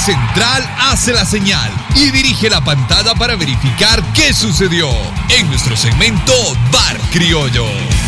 central hace la señal y dirige la pantalla para verificar qué sucedió en nuestro segmento Bar Criollo.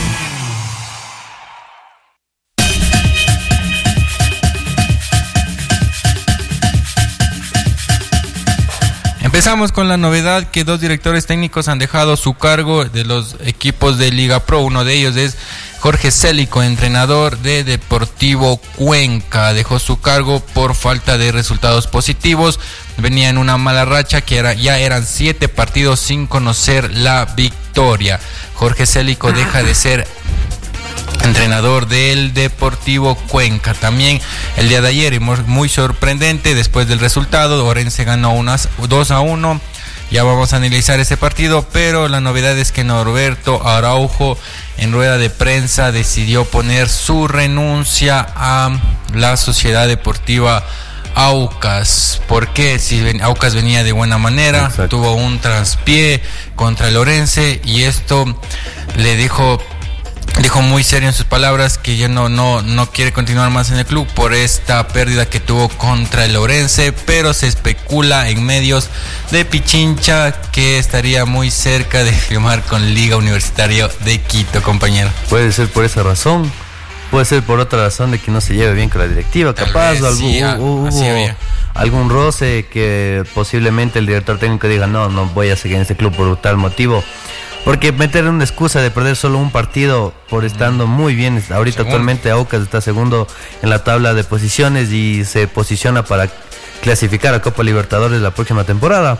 Empezamos con la novedad que 2 directores técnicos han dejado su cargo de los equipos de Liga Pro. Uno de ellos es Jorge Célico, entrenador de Deportivo Cuenca. Dejó su cargo por falta de resultados positivos. Venía en una mala racha que ya eran 7 partidos sin conocer la victoria. Jorge Célico deja de ser entrenador del Deportivo Cuenca. También el día de ayer, muy sorprendente, después del resultado, Orense ganó 2-1. Ya vamos a analizar ese partido, pero la novedad es que Norberto Araujo en rueda de prensa decidió poner su renuncia a la Sociedad Deportiva Aucas. ¿Por qué? Si Aucas venía de buena manera, exacto, tuvo un traspié contra el Orense y esto le dijo muy serio en sus palabras que ya no quiere continuar más en el club por esta pérdida que tuvo contra el Orense, pero se especula en medios de Pichincha que estaría muy cerca de firmar con Liga Universitaria de Quito, compañero. Puede ser por esa razón, puede ser por otra razón de que no se lleve bien con la directiva, capaz hubo algún roce que posiblemente el director técnico diga no voy a seguir en este club por tal motivo. Porque meter una excusa de perder solo un partido por estando muy bien. Ahorita actualmente Aucas está segundo en la tabla de posiciones y se posiciona para clasificar a Copa Libertadores la próxima temporada.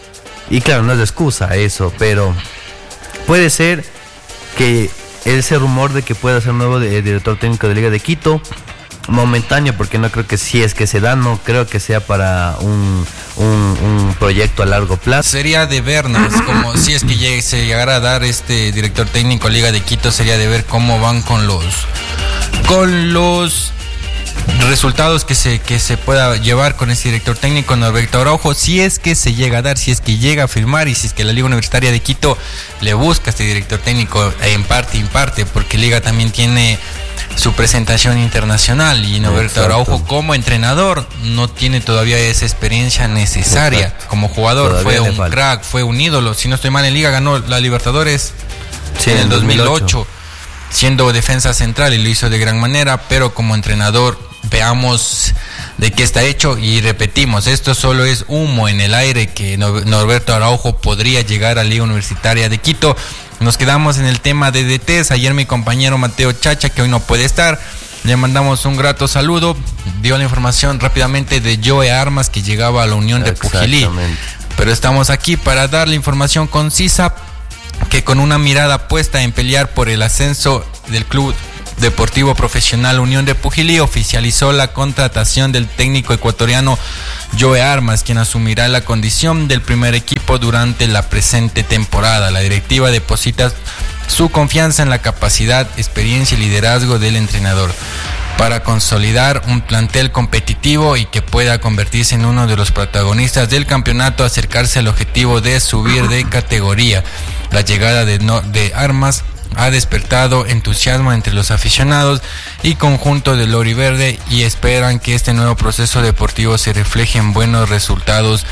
Y claro, no es de excusa eso, pero puede ser que ese rumor de que pueda ser nuevo director técnico de Liga de Quito, momentáneo, porque no creo que si es que se da, no creo que sea para un proyecto a largo plazo. Sería de vernos, como si es que se llegara a dar este director técnico Liga de Quito, sería de ver cómo van con los resultados que se pueda llevar con este director técnico Norberto Araujo, si es que se llega a dar, si es que llega a firmar y si es que la Liga Universitaria de Quito le busca a este director técnico en parte, porque Liga también tiene su presentación internacional y Norberto Araujo como entrenador no tiene todavía esa experiencia necesaria. Exacto. Como jugador todavía fue un crack, fue un ídolo, si no estoy mal en Liga ganó la Libertadores en el 2008 siendo defensa central y lo hizo de gran manera, pero como entrenador veamos de qué está hecho y repetimos, esto solo es humo en el aire que Norberto Araujo podría llegar a Liga Universitaria de Quito. Nos quedamos en el tema de DTs. Ayer mi compañero Mateo Chacha, que hoy no puede estar, le mandamos un grato saludo, dio la información rápidamente de Joe Armas que llegaba a la Unión de Pujilí, pero estamos aquí para dar la información concisa que con una mirada puesta en pelear por el ascenso del Club Deportivo Profesional Unión de Pujilí, oficializó la contratación del técnico ecuatoriano Joe Armas, quien asumirá la condición del primer equipo durante la presente temporada. La directiva deposita su confianza en la capacidad, experiencia y liderazgo del entrenador para consolidar un plantel competitivo y que pueda convertirse en uno de los protagonistas del campeonato, acercarse al objetivo de subir de categoría. La llegada de Armas ha despertado entusiasmo entre los aficionados y conjunto del Loriverde y esperan que este nuevo proceso deportivo se refleje en buenos resultados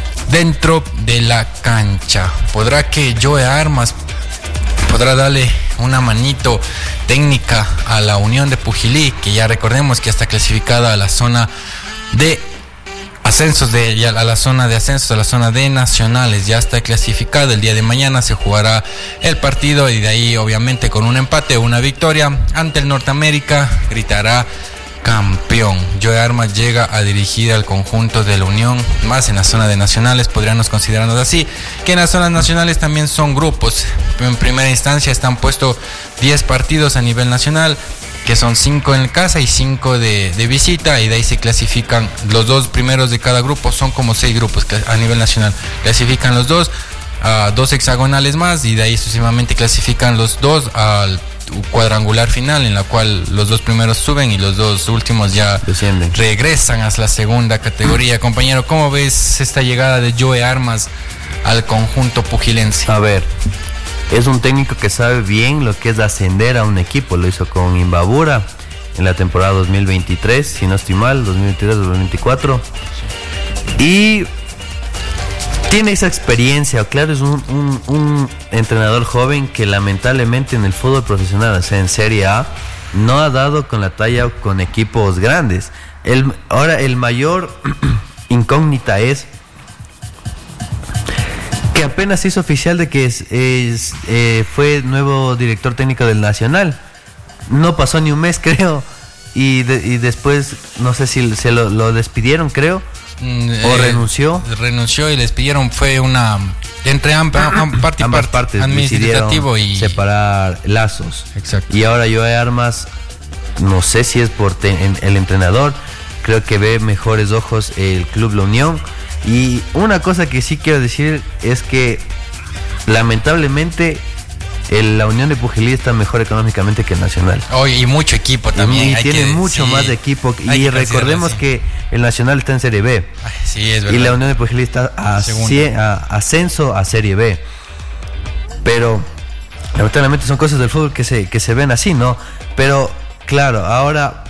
dentro de la cancha. ¿Podrá que Joe Armas podrá darle una manito técnica a la Unión de Pujilí, que ya recordemos que está clasificada a la zona de ascensos, a la zona de ascensos, a la zona de nacionales? Ya está clasificada. El día de mañana se jugará el partido y de ahí obviamente con un empate o una victoria ante el Norteamérica gritará campeón. Joe Armas llega a dirigir al conjunto de la Unión, más en la zona de nacionales, podríamos considerarnos así, que en las zonas nacionales también son grupos. En primera instancia están puestos 10 partidos a nivel nacional, que son 5 en casa y 5 de visita, y de ahí se clasifican los 2 primeros de cada grupo. Son como 6 grupos a nivel nacional, clasifican los 2 a 2 hexagonales más, y de ahí sucesivamente clasifican los 2 al cuadrangular final, en la cual los 2 primeros suben y los 2 últimos ya descienden, regresan a la segunda categoría. Compañero, ¿cómo ves esta llegada de Joe Armas al conjunto pujilense? A ver, es un técnico que sabe bien lo que es ascender a un equipo. Lo hizo con Imbabura en la temporada 2023, si no estoy mal, 2023-2024. Y tiene esa experiencia, claro, es un entrenador joven que lamentablemente en el fútbol profesional, o sea, en Serie A, no ha dado con la talla con equipos grandes. Ahora el mayor incógnita es que apenas se hizo oficial de que fue nuevo director técnico del Nacional. No pasó ni un mes, creo, y después no sé si se lo despidieron, creo. ¿O renunció? Renunció y les pidieron, fue una entre ambas partes administrativo y separar lazos. Exacto. Y ahora Joe Armas, no sé si es por el entrenador, creo que ve mejores ojos el Club La Unión. Y una cosa que sí quiero decir es que lamentablemente la Unión de Pujilí está mejor económicamente que el Nacional. Y mucho equipo también. Y tiene mucho más de equipo. Y recordemos que el Nacional está en Serie B. Sí, es verdad. Y la Unión de Pujilí está ascenso a Serie B. Pero lamentablemente son cosas del fútbol que se ven así, ¿no? Pero claro, ahora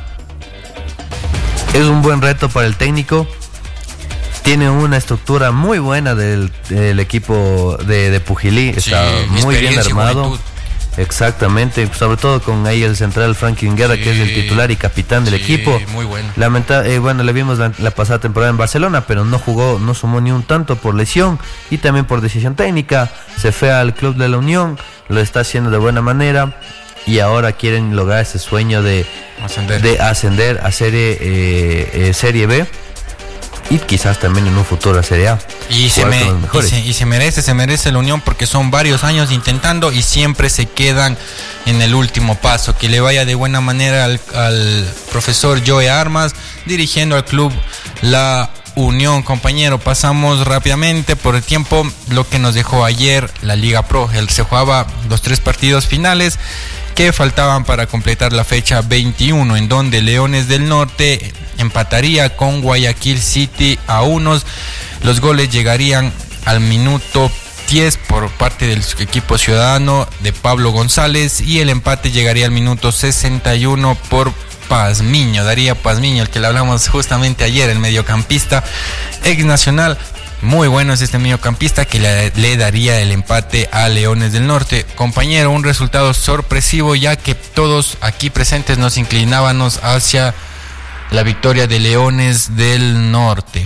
es un buen reto para el técnico. Tiene una estructura muy buena del equipo de Pujilí. Está muy bien armado. Juventud. Exactamente, sobre todo con ahí el central Franklin Guerra, que es el titular y capitán del equipo. Muy bueno. Bueno, le vimos la pasada temporada en Barcelona, pero no jugó, no sumó ni un tanto por lesión y también por decisión técnica. Se fue al Club de la Unión, lo está haciendo de buena manera y ahora quieren lograr ese sueño de ascender a Serie B. Y quizás también en un futuro a Serie A. Y se merece la Unión, porque son varios años intentando y siempre se quedan en el último paso. Que le vaya de buena manera al profesor Joe Armas dirigiendo al club La Unión. Compañero, pasamos rápidamente por el tiempo lo que nos dejó ayer la Liga Pro. Se jugaba los 3 partidos finales que faltaban para completar la fecha 21, en donde Leones del Norte empataría con Guayaquil City a 1. Los goles llegarían al minuto 10 por parte del equipo ciudadano de Pablo González y el empate llegaría al minuto 61 por Pazmiño, Daría Pazmiño, el que le hablamos justamente ayer, el mediocampista ex Nacional. Muy bueno es este mediocampista que le daría el empate a Leones del Norte. Compañero, un resultado sorpresivo, ya que todos aquí presentes nos inclinábamos hacia la victoria de Leones del Norte.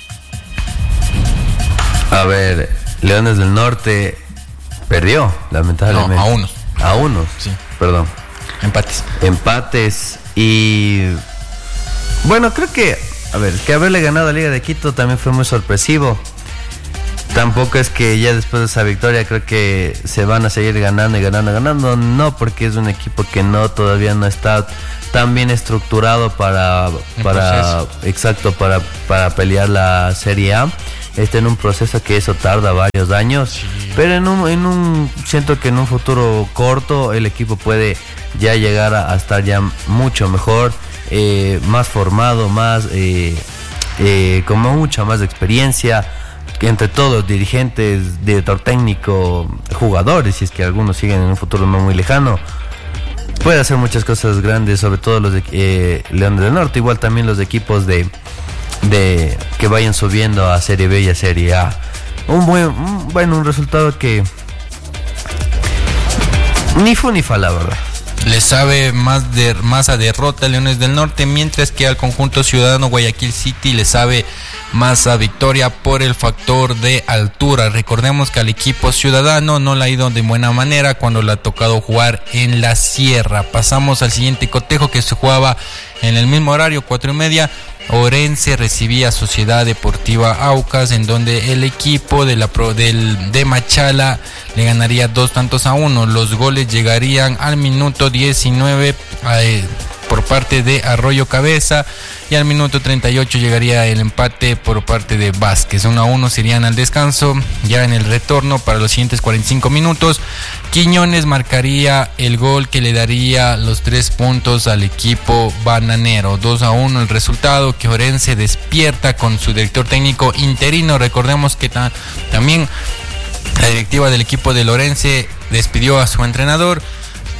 A ver, Leones del Norte perdió, lamentablemente. No, a unos. Sí. Perdón. Empates. Y bueno, creo que haberle ganado a Liga de Quito también fue muy sorpresivo. Tampoco es que ya después de esa victoria creo que se van a seguir ganando. No, porque es un equipo que todavía no está tan bien estructurado para pelear la Serie A. Está en un proceso que eso tarda varios años. Sí. Pero siento que en un futuro corto el equipo puede ya llegar a estar ya mucho mejor, más formado, con mucha más experiencia, que entre todos, dirigentes, director técnico, jugadores, si es que algunos siguen en un futuro no muy lejano, puede hacer muchas cosas grandes, sobre todo los de León del Norte, igual también los equipos de que vayan subiendo a Serie B y a Serie A. Un resultado que ni fu ni fa, la verdad. Le sabe más a derrota a Leones del Norte, mientras que al conjunto ciudadano Guayaquil City le sabe más a victoria por el factor de altura. Recordemos que al equipo ciudadano no le ha ido de buena manera cuando le ha tocado jugar en la sierra. Pasamos al siguiente cotejo, que se jugaba en el mismo horario, 4:30. Orense recibía Sociedad Deportiva Aucas, en donde el equipo de Machala le ganaría 2-1. Los goles llegarían al minuto 19 por parte de Arroyo Cabeza, y al minuto 38 llegaría el empate por parte de Vázquez. 1-1 se irían al descanso. Ya en el retorno, para los siguientes 45 minutos, Quiñones marcaría el gol que le daría los 3 puntos al equipo bananero. 2-1 el resultado, que Orense despierta con su director técnico interino. Recordemos que también la directiva del equipo de Orense despidió a su entrenador.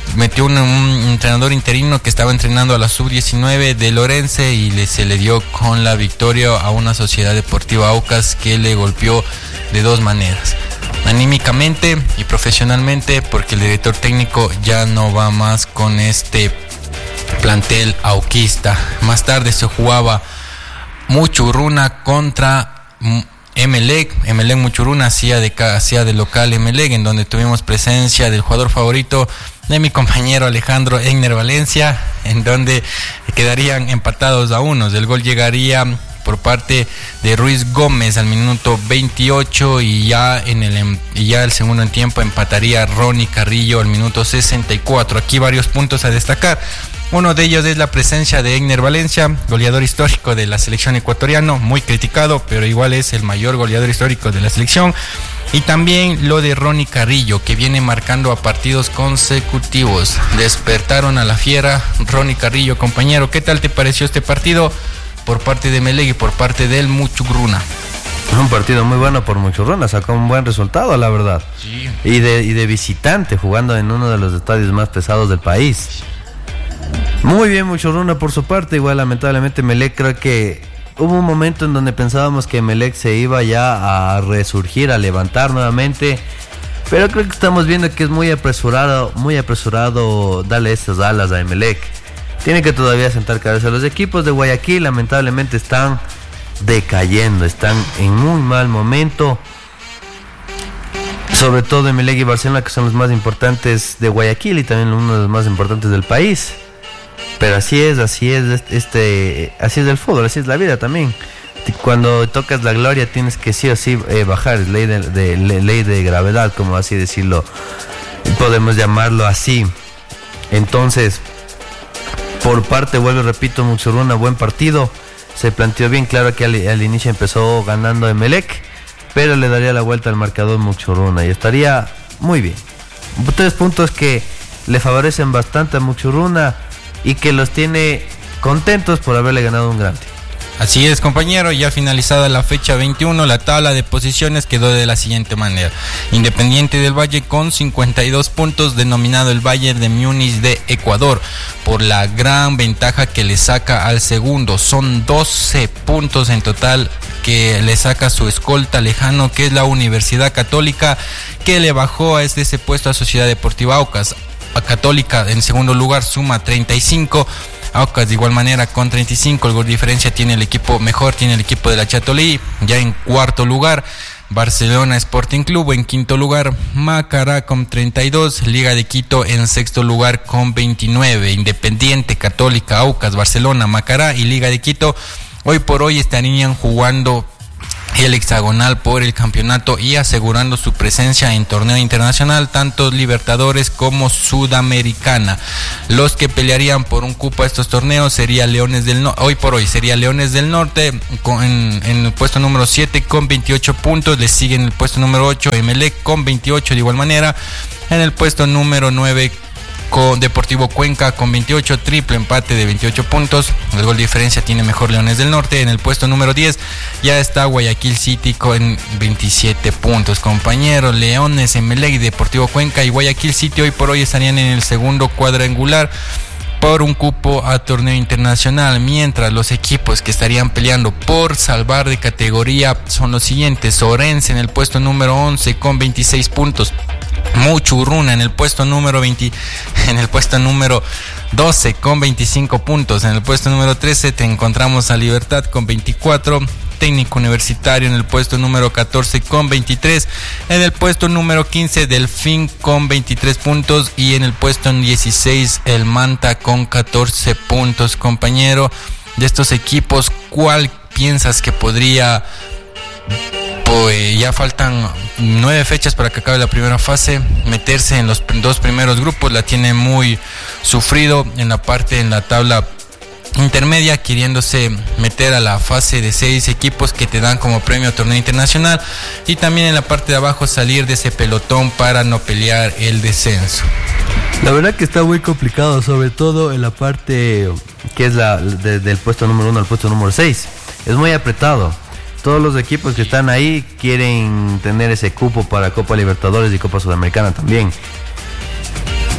metió un entrenador interino que estaba entrenando a la sub-19 de Lorense y se le dio con la victoria a una Sociedad Deportiva Aucas que le golpeó de dos maneras, anímicamente y profesionalmente, porque el director técnico ya no va más con este plantel auquista. Más tarde se jugaba Muchurruna contra Emelec. Muchurruna hacía de local Emelec, en donde tuvimos presencia del jugador favorito de mi compañero Alejandro Egner Valencia, en donde quedarían empatados a unos. El gol llegaría por parte de Ruiz Gómez al minuto 28 y ya el segundo tiempo empataría Ronnie Carrillo al minuto 64. Aquí varios puntos a destacar. Uno de ellos es la presencia de Egner Valencia, goleador histórico de la selección ecuatoriana, muy criticado, pero igual es el mayor goleador histórico de la selección. Y también lo de Ronnie Carrillo, que viene marcando a partidos consecutivos. Despertaron a la fiera. Ronnie Carrillo, compañero, ¿qué tal te pareció este partido por parte de Emelec y por parte del Muchurruna? Un partido muy bueno por Muchurruna, sacó un buen resultado, la verdad. Sí. Y de visitante, jugando en uno de los estadios más pesados del país. Muy bien Muchurruna por su parte. Igual lamentablemente Emelec, creo que hubo un momento en donde pensábamos que Emelec se iba ya a resurgir, a levantar nuevamente, pero creo que estamos viendo que es muy apresurado darle esas alas a Emelec. Tiene que todavía sentar cabeza. Los equipos de Guayaquil lamentablemente están decayendo, están en muy mal momento, sobre todo Emelec y Barcelona, que son los más importantes de Guayaquil y también uno de los más importantes del país. Pero así es el fútbol, así es la vida también. Cuando tocas la gloria tienes que sí o sí bajar, es ley de gravedad, como así decirlo, podemos llamarlo así. Entonces, por parte, vuelvo y repito, Muchurruna, buen partido, se planteó bien, claro que al inicio empezó ganando Emelec, pero le daría la vuelta al marcador Muchurruna y estaría muy bien. 3 puntos que le favorecen bastante a Muchurruna y que los tiene contentos por haberle ganado un grande. Así es, compañero, ya finalizada la fecha 21, la tabla de posiciones quedó de la siguiente manera. Independiente del Valle con 52 puntos, denominado el Bayern de Múnich de Ecuador, por la gran ventaja que le saca al segundo. Son 12 puntos en total que le saca su escolta lejano, que es la Universidad Católica, que le bajó a ese puesto a Sociedad Deportiva Aucas. A Católica en segundo lugar suma 35, Aucas de igual manera con 35, el gol diferencia tiene el equipo de la Chatolí. Ya en cuarto lugar Barcelona Sporting Club, en quinto lugar Macará con 32, Liga de Quito en sexto lugar con 29, Independiente, Católica, Aucas, Barcelona, Macará y Liga de Quito hoy por hoy estarían jugando el hexagonal por el campeonato y asegurando su presencia en torneo internacional, tanto Libertadores como Sudamericana. Los que pelearían por un cupo a estos torneos sería Leones del Norte, hoy por hoy sería Leones del Norte en el puesto número 7 con 28 puntos, le sigue en el puesto número 8 Emelec con 28 de igual manera, en el puesto número 9 con Deportivo Cuenca con 28, triple empate de 28 puntos, el gol de diferencia tiene mejor Leones del Norte. En el puesto número 10 ya está Guayaquil City con 27 puntos, compañeros. Leones, Emelec y Deportivo Cuenca y Guayaquil City hoy por hoy estarían en el segundo cuadrangular por un cupo a torneo internacional, mientras los equipos que estarían peleando por salvar de categoría son los siguientes: Orense en el puesto número 11 con 26 puntos, Muchurruna en el puesto número 12 con 25 puntos, en el puesto número 13 te encontramos a Libertad con 24, Técnico Universitario en el puesto número 14 con 23, en el puesto número 15 Delfín con 23 puntos y en el puesto 16 el Manta con 14 puntos. Compañero, de estos equipos, ¿cuál piensas que podría, pues ya faltan 9 fechas para que acabe la primera fase, meterse en los dos primeros grupos? La tiene muy sufrido en la tabla intermedia, queriéndose meter a la fase de 6 equipos que te dan como premio torneo internacional, y también en la parte de abajo salir de ese pelotón para no pelear el descenso. La verdad que está muy complicado, sobre todo en la parte que es del puesto número 1 al puesto número 6. Es muy apretado. Todos los equipos que están ahí quieren tener ese cupo para Copa Libertadores y Copa Sudamericana también.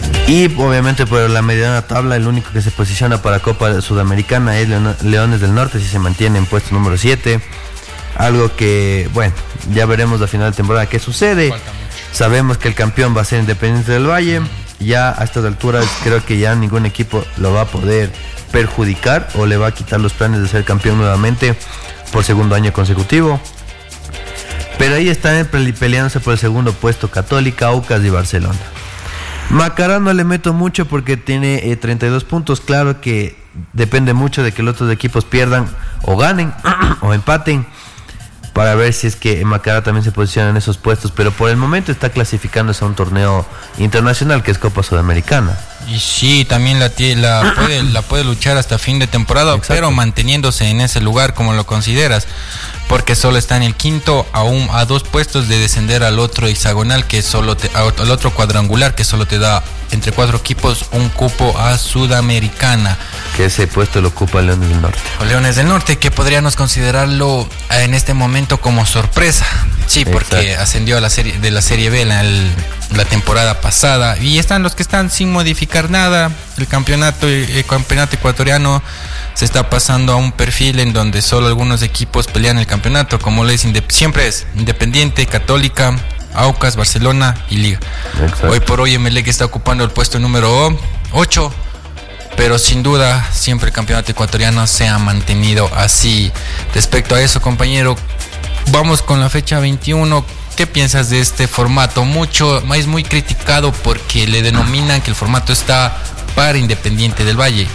Y obviamente por la mediana tabla, el único que se posiciona para Copa Sudamericana es Leones del Norte, si se mantiene en puesto número 7. Algo que, bueno, ya veremos a final de temporada qué sucede. Sabemos que el campeón va a ser Independiente del Valle. Ya a estas alturas creo que ya ningún equipo lo va a poder perjudicar o le va a quitar los planes de ser campeón nuevamente por segundo año consecutivo. Pero ahí están peleándose por el segundo puesto Católica, Aucas y Barcelona. Macará no le meto mucho porque tiene 32 puntos. Claro que depende mucho de que los otros equipos pierdan o ganen o empaten para ver si es que Macará también se posiciona en esos puestos. Pero por el momento está clasificándose a un torneo internacional que es Copa Sudamericana. Y sí, también la puede luchar hasta fin de temporada. Exacto. Pero manteniéndose en ese lugar como lo consideras. Porque solo está en el quinto a 2 puestos de descender al otro hexagonal, que solo al otro cuadrangular, que solo te da entre 4 equipos un cupo a Sudamericana. Que ese puesto lo ocupa Leones del Norte. O Leones del Norte, que podríamos considerarlo en este momento como sorpresa. Sí, porque exacto, ascendió a la Serie B la temporada pasada. Y están los que están sin modificar nada. El campeonato ecuatoriano se está pasando a un perfil en donde solo algunos equipos pelean el campeonato, como siempre es Independiente, Católica, Aucas, Barcelona y Liga. Exacto. Hoy por hoy Emelec está ocupando el puesto número 8, pero sin duda siempre el campeonato ecuatoriano se ha mantenido así. Respecto a eso, compañero, vamos con la fecha 21. ¿Qué piensas de este formato? Es muy criticado porque le denominan que el formato está para Independiente del Valle.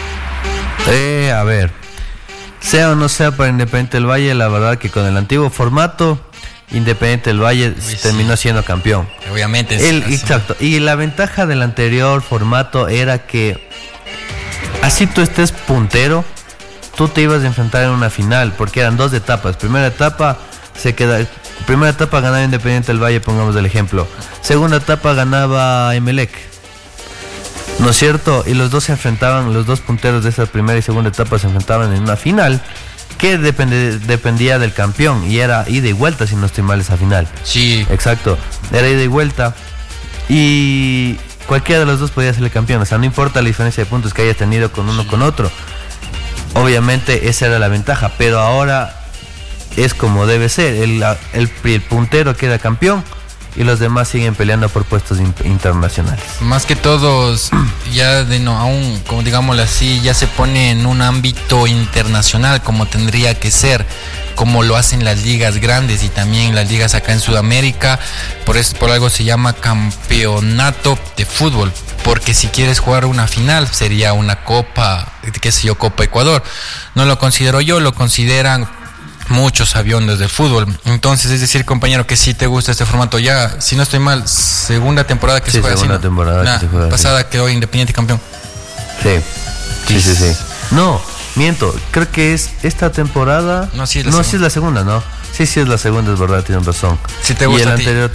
A ver, sea o no sea para Independiente del Valle, la verdad que con el antiguo formato Independiente del Valle terminó siendo campeón. Obviamente. Exacto. Y la ventaja del anterior formato era que así tú estés puntero, tú te ibas a enfrentar en una final, porque eran 2 etapas. Primera etapa ganaba Independiente del Valle, pongamos el ejemplo. Segunda etapa ganaba Emelec, ¿no es cierto? Y los dos se enfrentaban, los dos punteros de esa primera y segunda etapa se enfrentaban en una final que dependía del campeón, y era ida y vuelta, si no estoy mal, esa final. Sí. Exacto, era ida y vuelta y cualquiera de los dos podía ser el campeón, o sea, no importa la diferencia de puntos que haya tenido con uno con otro. Obviamente esa era la ventaja, pero ahora es como debe ser, el puntero queda campeón y los demás siguen peleando por puestos internacionales. Más que todos, ya aún, como digámoslo así, ya se pone en un ámbito internacional como tendría que ser, como lo hacen las ligas grandes y también las ligas acá en Sudamérica. Por algo se llama campeonato de fútbol, porque si quieres jugar una final sería una copa, Copa Ecuador. No lo considero yo, lo consideran muchos aviones del fútbol. Entonces, es decir, compañero, que si te gusta este formato, ya, si no estoy mal, segunda temporada que se juega así, ¿no? Temporada que se juega pasada así. Quedó Independiente campeón. Sí. No, miento, creo que es esta temporada. No, sí es la segunda, ¿no? Sí es la segunda, es verdad, tienen razón. Si te gusta y el anterior